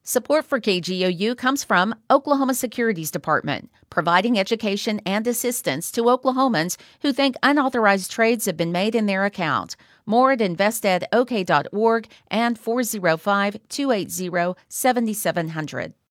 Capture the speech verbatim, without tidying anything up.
Support for K G O U comes from Oklahoma Securities Department, providing education and assistance to Oklahomans who think unauthorized trades have been made in their account. More at invest ed o k dot org and four oh five, two eight zero, seven seven zero zero.